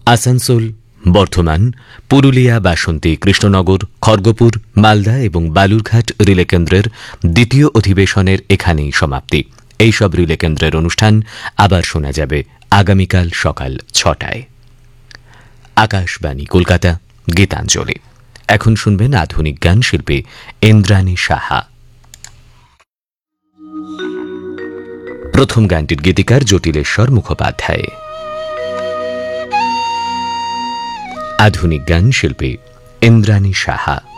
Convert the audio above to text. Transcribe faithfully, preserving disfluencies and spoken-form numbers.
আসানসোল, বর্ধমান, পুরুলিয়া, বাসন্তী, কৃষ্ণনগর, খড়গপুর, মালদা এবং বালুরঘাট রিলে কেন্দ্রের দ্বিতীয় অধিবেশনের এখানেই সমাপ্তি। এইসব রিলে কেন্দ্রের অনুষ্ঠান আবার শোনা যাবে আগামীকাল সকাল ছটায়। আকাশবাণী কলকাতা, গীতাঞ্জলি। এখন শুনবেন আধুনিক গান শিল্পী ইন্দ্রাণী সাহা। প্রথম গানটির গীতিকার জটিলেশ্বর মুখোপাধ্যায়। আধুনিক গান শিল্পী ইন্দ্রাণী সাহা।